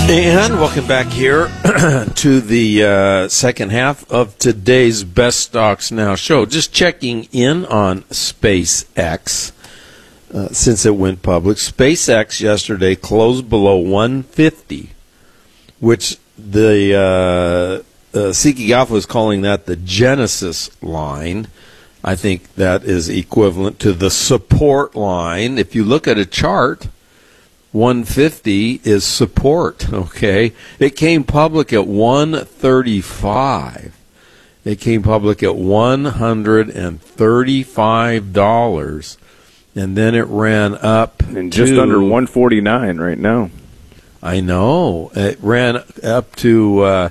And welcome back here to the second half of today's Best Stocks Now show. Just checking in on SpaceX since it went public. SpaceX yesterday closed below 150, which the Seeking Alpha is calling that the Genesis line. I think that is equivalent to the support line. If you look at a chart, 150 is support, okay? It came public at 135. It came public at $135, and then it ran up and just under 149 right now. I know. It ran up to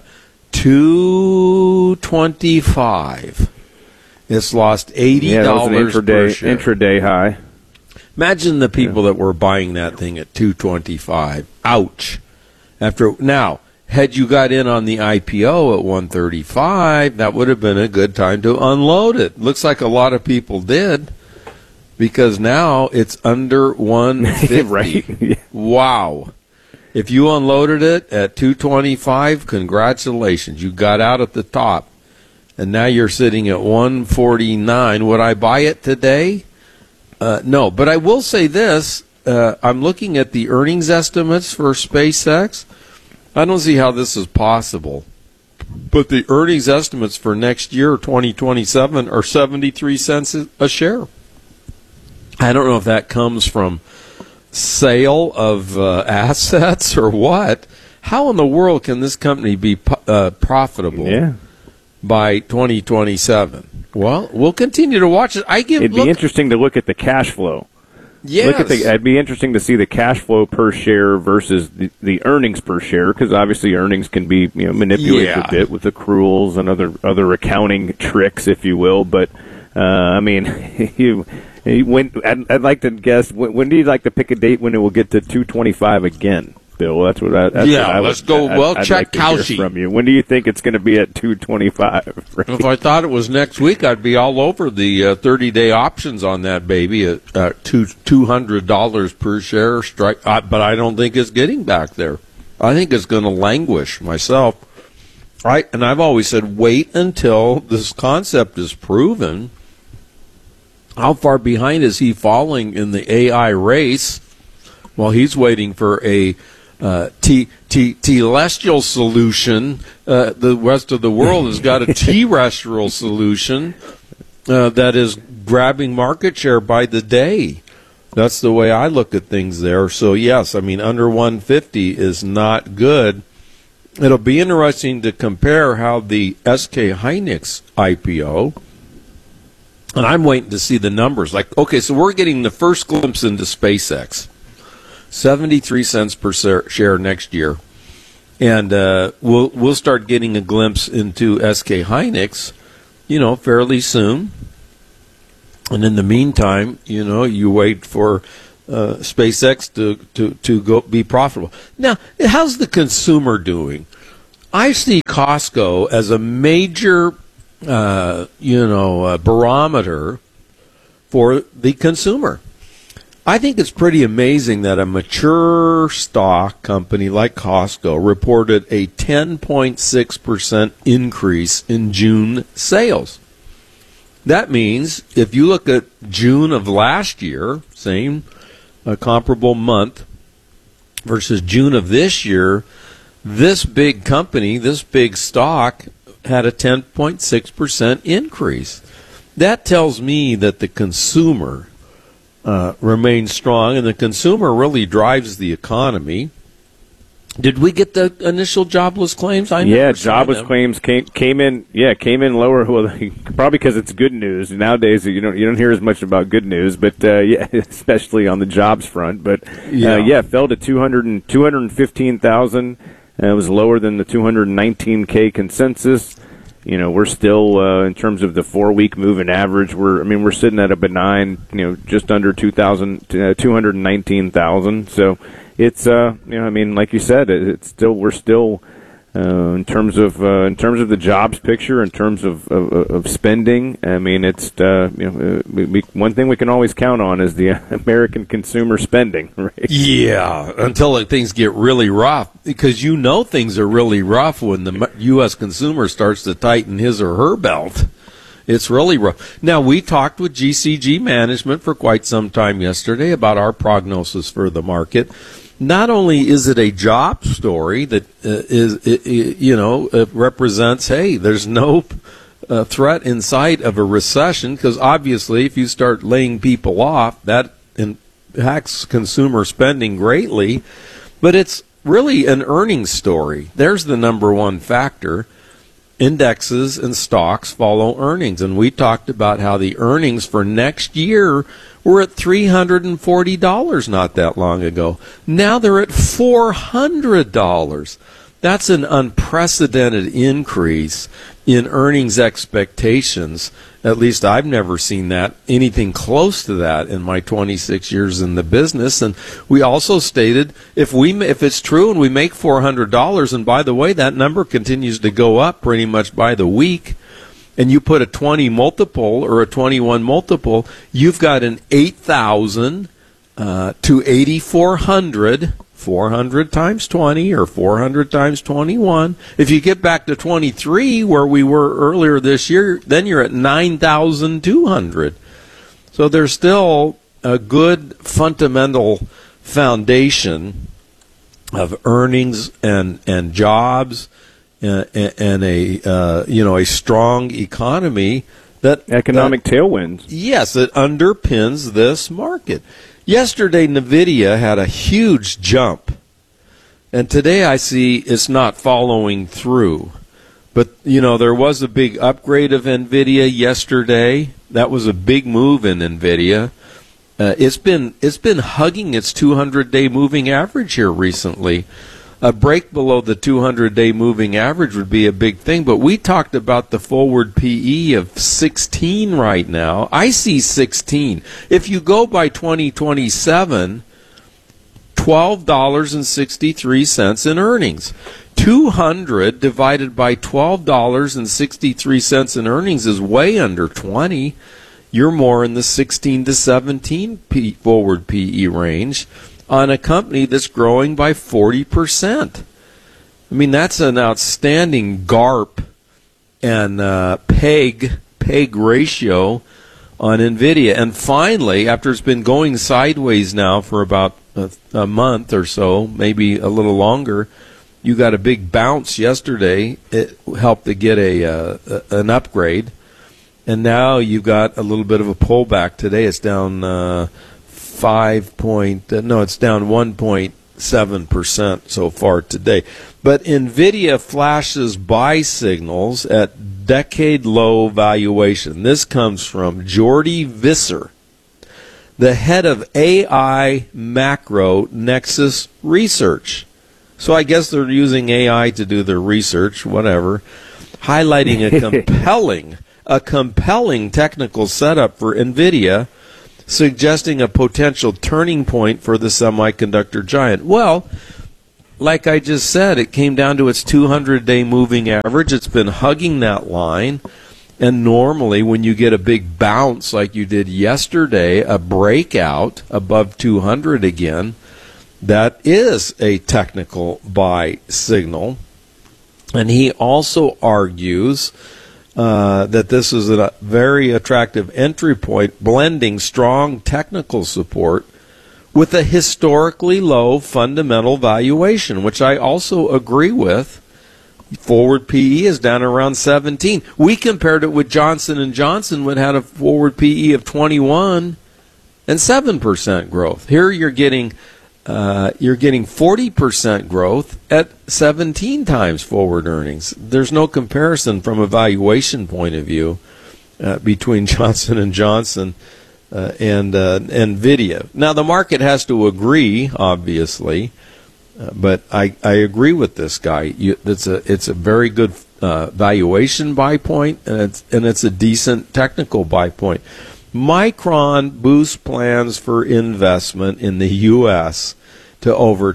225. It's lost $80 that was an per share. intraday high. Imagine the people that were buying that thing at 225. Ouch. Now, had you got in on the IPO at 135, that would have been a good time to unload it. Looks like a lot of people did, because now it's under 150. Right. Yeah. Wow. If you unloaded it at 225, congratulations. You got out at the top, and now you're sitting at 149. Would I buy it today? No, but I will say this. I'm looking at the earnings estimates for SpaceX. I don't see how this is possible. But the earnings estimates for next year, 2027, are 73 cents a share. I don't know if that comes from sale of assets or what. How in the world can this company be profitable by 2027? Well, we'll continue to watch it. It'd be interesting to look at the cash flow. Yes. It'd be interesting to see the cash flow per share versus the earnings per share, because obviously earnings can be manipulated a bit with accruals and other accounting tricks, if you will. But I mean, I'd like to guess. When do you like to pick a date when it will get to 225 again? Bill, let's go. Check like Kalshi from you. When do you think it's going to be at 225? Right? If I thought it was next week, I'd be all over the 30-day options on that baby at $200 per share strike. But I don't think it's getting back there. I think it's going to languish myself. Right, and I've always said wait until this concept is proven. How far behind is he falling in the AI race? Well, he's waiting for a telestial solution. The rest of the world has got a terrestrial solution that is grabbing market share by the day. That's the way I look at things there. So, yes, I mean, under 150 is not good. It'll be interesting to compare how the SK Hynix IPO, and I'm waiting to see the numbers. Like, okay, so we're getting the first glimpse into SpaceX. 73 cents per share next year, and we'll start getting a glimpse into SK Hynix, fairly soon. And in the meantime, you wait for SpaceX to go be profitable. Now, how's the consumer doing? I see Costco as a major, barometer for the consumer. I think it's pretty amazing that a mature stock company like Costco reported a 10.6% increase in June sales. That means if you look at June of last year, same comparable month, versus June of this year, this big company, this big stock, had a 10.6% increase. That tells me that the consumer remains strong, and the consumer really drives the economy. Did we get the initial jobless claims? Jobless claims came in lower. Well, probably because it's good news. Nowadays, you don't hear as much about good news, but especially on the jobs front. But it fell to 215,000. It was lower than the 219K consensus. We're still in terms of the 4-week moving average. We're sitting at a benign, just under 219,000. So it's like you said, we're still in terms of the jobs picture, in terms of spending. It's one thing we can always count on is the American consumer spending, right? Yeah, until things get really rough. because things are really rough when the U.S. consumer starts to tighten his or her belt. It's really rough. Now, we talked with GCG management for quite some time yesterday about our prognosis for the market. Not only is it a job story that it represents, hey, there's no threat in sight of a recession, because obviously if you start laying people off, that impacts consumer spending greatly. But it's really an earnings story. There's the number one factor. Indexes and stocks follow earnings, and we talked about how the earnings for next year were at $340 not that long ago. Now they're at $400. That's an unprecedented increase in earnings expectations. At least I've never seen anything close to that in my 26 years in the business. And we also stated if it's true and we make $400, and by the way, that number continues to go up pretty much by the week, and you put a 20 multiple or a 21 multiple, you've got an 8,000 to 8,400. 400 times 20 or 400 times 21. If you get back to 23 where we were earlier this year, then you're at 9,200. So there's still a good fundamental foundation of earnings and jobs and a strong economy that economic tailwinds. Yes, it underpins this market. Yesterday, NVIDIA had a huge jump, and today I see it's not following through. But, there was a big upgrade of NVIDIA yesterday. That was a big move in NVIDIA. It's been hugging its 200-day moving average here recently. A break below the 200-day moving average would be a big thing, but we talked about the forward PE of 16 right now. I see 16. If you go by 2027, $12.63 in earnings. 200 divided by $12.63 in earnings is way under 20. You're more in the 16 to 17 forward PE range on a company that's growing by 40%. I mean, that's an outstanding GARP and PEG ratio on NVIDIA. And finally, after it's been going sideways now for about a month or so, maybe a little longer, you got a big bounce yesterday. It helped to get an upgrade. And now you got a little bit of a pullback today. It's down it's down 1.7% so far today. But NVIDIA flashes buy signals at decade-low valuation. This comes from Jordi Visser, the head of AI Macro Nexus Research. So I guess they're using AI to do their research, whatever, highlighting a compelling technical setup for NVIDIA, suggesting a potential turning point for the semiconductor giant. Well, like I just said, it came down to its 200-day moving average. It's been hugging that line. And normally when you get a big bounce like you did yesterday, a breakout above 200 again, that is a technical buy signal. And he also argues that this is a very attractive entry point, blending strong technical support with a historically low fundamental valuation, which I also agree with. Forward PE is down around 17. We compared it with Johnson & Johnson, which had a forward PE of 21 and 7% growth. Here you're getting 40% growth at 17 times forward earnings. There's no comparison from a valuation point of view between Johnson & Johnson and NVIDIA. Now, the market has to agree, obviously, but I agree with this guy. It's a very good valuation buy point, and it's a decent technical buy point. Micron boosts plans for investment in the U.S. to over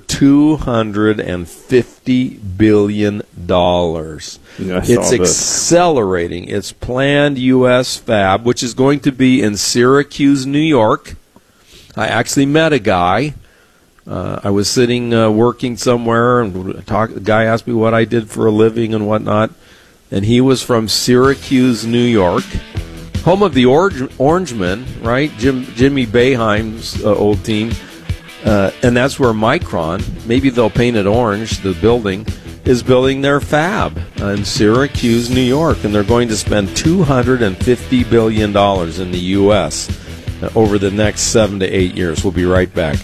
$250 billion. It's accelerating its planned U.S. fab, which is going to be in Syracuse, New York. I actually met a guy I was sitting working somewhere, and the guy asked me what I did for a living and whatnot, and he was from Syracuse, New York, home of the Orangemen, right? Jimmy Boeheim's old team, and that's where Micron, maybe they'll paint it orange, the building, is building their fab in Syracuse, New York, and they're going to spend $250 billion in the U.S. over the next 7 to 8 years. We'll be right back.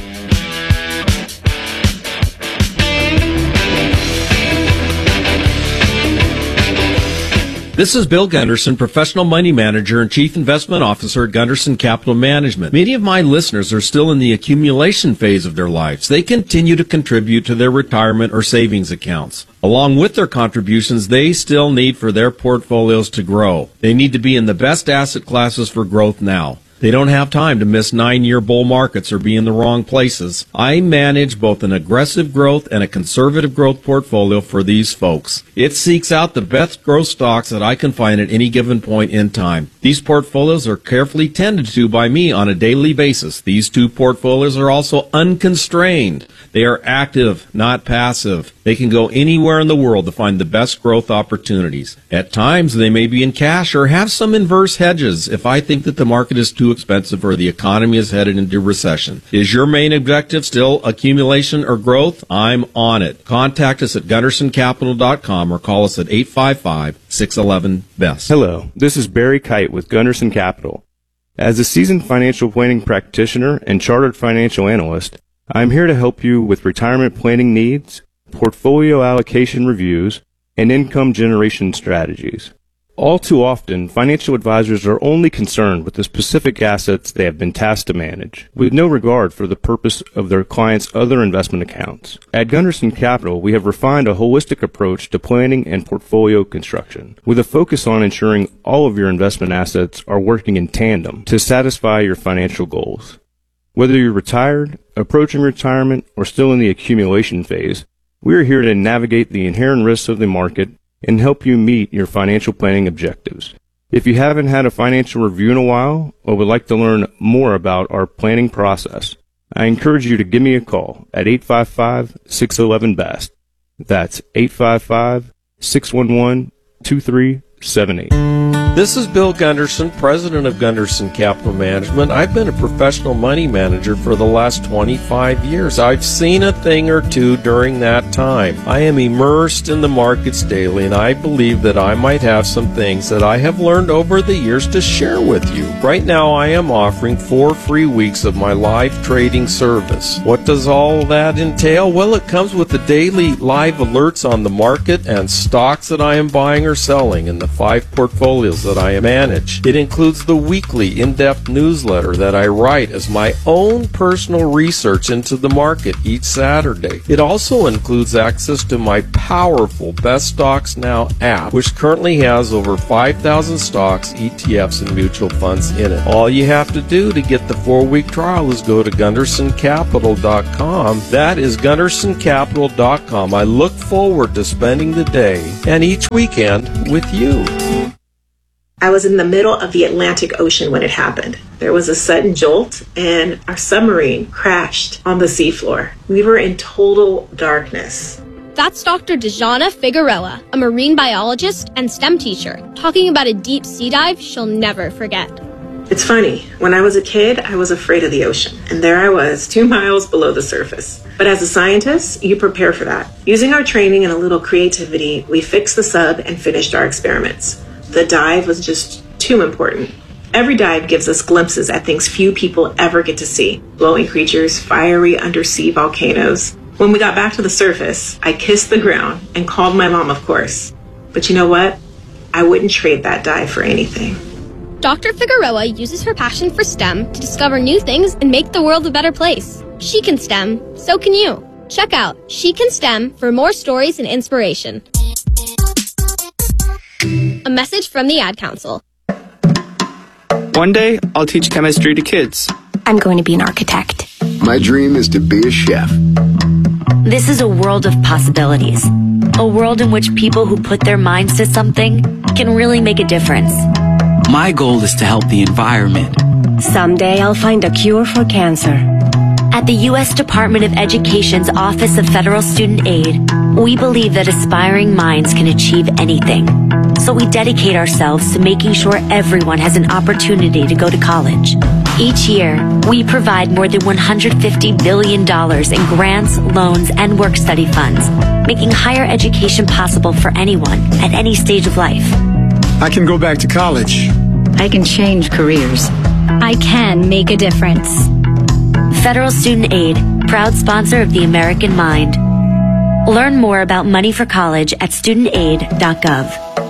This is Bill Gunderson, Professional Money Manager and Chief Investment Officer at Gunderson Capital Management. Many of my listeners are still in the accumulation phase of their lives. They continue to contribute to their retirement or savings accounts. Along with their contributions, they still need for their portfolios to grow. They need to be in the best asset classes for growth now. They don't have time to miss 9-year bull markets or be in the wrong places. I manage both an aggressive growth and a conservative growth portfolio for these folks. It seeks out the best growth stocks that I can find at any given point in time. These portfolios are carefully tended to by me on a daily basis. These two portfolios are also unconstrained. They are active, not passive. They can go anywhere in the world to find the best growth opportunities. At times, they may be in cash or have some inverse hedges if I think that the market is too expensive or the economy is headed into recession. Is your main objective still accumulation or growth? I'm on it. Contact us at GundersonCapital.com or call us at 855-611-BEST. Hello, this is Barry Kite with Gunderson Capital. As a seasoned financial planning practitioner and chartered financial analyst, I'm here to help you with retirement planning needs, portfolio allocation reviews, and income generation strategies. All too often, financial advisors are only concerned with the specific assets they have been tasked to manage, with no regard for the purpose of their clients' other investment accounts. At Gunderson Capital, we have refined a holistic approach to planning and portfolio construction, with a focus on ensuring all of your investment assets are working in tandem to satisfy your financial goals. Whether you're retired, approaching retirement, or still in the accumulation phase, we are here to navigate the inherent risks of the market and help you meet your financial planning objectives. If you haven't had a financial review in a while or would like to learn more about our planning process, I encourage you to give me a call at 855-611-BEST. That's 855-611-2378. This is Bill Gunderson, president of Gunderson Capital Management. I've been a professional money manager for the last 25 years. I've seen a thing or two during that time. I am immersed in the markets daily, and I believe that I might have some things that I have learned over the years to share with you. Right now, I am offering 4 free weeks of my live trading service. What does all that entail? Well, it comes with the daily live alerts on the market and stocks that I am buying or selling in the 5 portfolios that I manage. It includes the weekly in-depth newsletter that I write as my own personal research into the market each Saturday. It also includes access to my powerful Best Stocks Now app, which currently has over 5,000 stocks, ETFs, and mutual funds in it. All you have to do to get the 4-week trial is go to GundersonCapital.com. That is GundersonCapital.com. I look forward to spending the day and each weekend with you. I was in the middle of the Atlantic Ocean when it happened. There was a sudden jolt and our submarine crashed on the seafloor. We were in total darkness. That's Dr. Dejana Figueroa, a marine biologist and STEM teacher, talking about a deep sea dive she'll never forget. It's funny, when I was a kid, I was afraid of the ocean, and there I was, 2 miles below the surface. But as a scientist, you prepare for that. Using our training and a little creativity, we fixed the sub and finished our experiments. The dive was just too important. Every dive gives us glimpses at things few people ever get to see. Glowing creatures, fiery undersea volcanoes. When we got back to the surface, I kissed the ground and called my mom, of course. But you know what? I wouldn't trade that dive for anything. Dr. Figueroa uses her passion for STEM to discover new things and make the world a better place. She can STEM, so can you. Check out She Can STEM for more stories and inspiration. A message from the Ad Council. One day, I'll teach chemistry to kids. I'm going to be an architect. My dream is to be a chef. This is a world of possibilities. A world in which people who put their minds to something can really make a difference. My goal is to help the environment. Someday I'll find a cure for cancer. At the U.S. Department of Education's Office of Federal Student Aid, we believe that aspiring minds can achieve anything. So we dedicate ourselves to making sure everyone has an opportunity to go to college. Each year, we provide more than $150 billion in grants, loans, and work-study funds, making higher education possible for anyone at any stage of life. I can go back to college. I can change careers. I can make a difference. Federal Student Aid, proud sponsor of the American Mind. Learn more about money for college at studentaid.gov.